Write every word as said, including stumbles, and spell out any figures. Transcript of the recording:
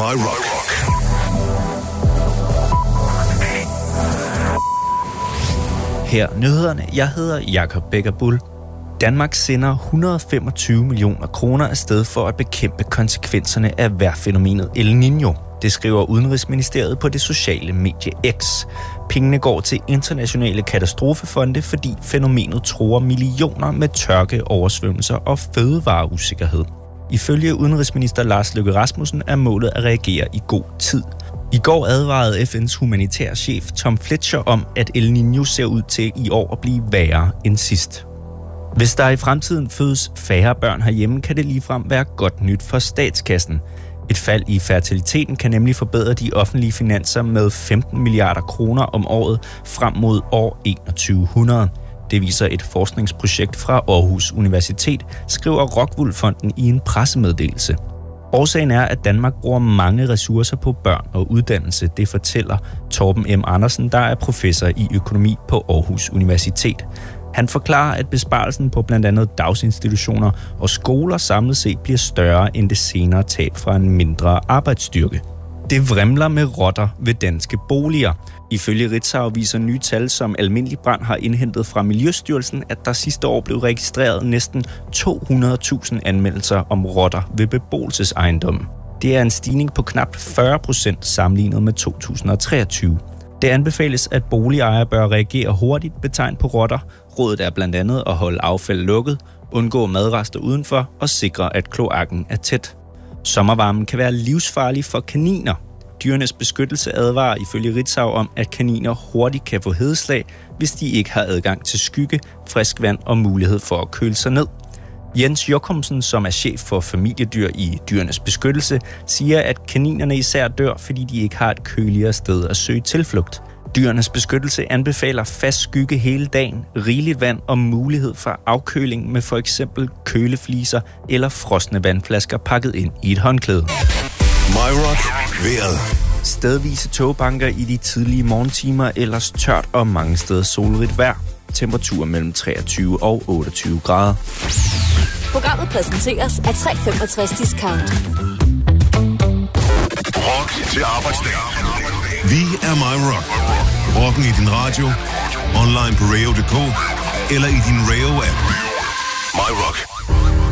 My Rock. Her nyhederne. Jeg hedder Jakob Becker-Bull. Danmark sender et hundrede og femogtyve millioner kroner afsted for at bekæmpe konsekvenserne af vejrfænomenet El Niño. Det skriver Udenrigsministeriet på det sociale medie X. Pengene går til internationale katastrofefonde, fordi fænomenet truer millioner med tørke, oversvømmelser og fødevareusikkerhed. Ifølge udenrigsminister Lars Løkke Rasmussen er målet at reagere i god tid. I går advarede F N's humanitære chef Tom Fletcher om, at El Niño ser ud til i år at blive værre end sidst. Hvis der i fremtiden fødes færre børn herhjemme, kan det ligefrem være godt nyt for statskassen. Et fald i fertiliteten kan nemlig forbedre de offentlige finanser med femten milliarder kroner om året frem mod år enogtyve hundrede. Det viser et forskningsprojekt fra Aarhus Universitet, skriver Rockwool Fonden i en pressemeddelelse. Årsagen er, at Danmark bruger mange ressourcer på børn og uddannelse, det fortæller Torben M. Andersen, der er professor i økonomi på Aarhus Universitet. Han forklarer, at besparelsen på blandt andet dagsinstitutioner og skoler samlet set bliver større end det senere tab fra en mindre arbejdsstyrke. Det vrimler med rotter ved danske boliger. Ifølge Ritzau viser nye tal, som Almindelig Brand har indhentet fra Miljøstyrelsen, at der sidste år blev registreret næsten to hundrede tusind anmeldelser om rotter ved beboelsesejendommen. Det er en stigning på knap fyrre procent sammenlignet med to tusind og treogtyve. Det anbefales, at boligejere bør reagere hurtigt ved tegn på rotter. Rådet er blandt andet at holde affald lukket, undgå madrester udenfor og sikre, at kloakken er tæt. Sommervarmen kan være livsfarlig for kaniner. Dyrenes Beskyttelse advarer ifølge Ritzau om, at kaniner hurtigt kan få hedeslag, hvis de ikke har adgang til skygge, frisk vand og mulighed for at køle sig ned. Jens Jochumsen, som er chef for familiedyr i Dyrenes Beskyttelse, siger, at kaninerne især dør, fordi de ikke har et køligere sted at søge tilflugt. Dyrenes Beskyttelse anbefaler fast skygge hele dagen, rigeligt vand og mulighed for afkøling med for eksempel kølefliser eller frosne vandflasker pakket ind i et håndklæde. My Rock. Vejret. Stedvise togbanker i de tidlige morgentimer, ellers tørt og mange steder solrigt vejr. Temperatur mellem treogtyve og otteogtyve grader. Programmet præsenteres af tre femogtres Discount. Rock til arbejdsdag. Vi er My Rock. Rocken i din radio, online på radio punktum d k eller i din Radio-app. My Rock.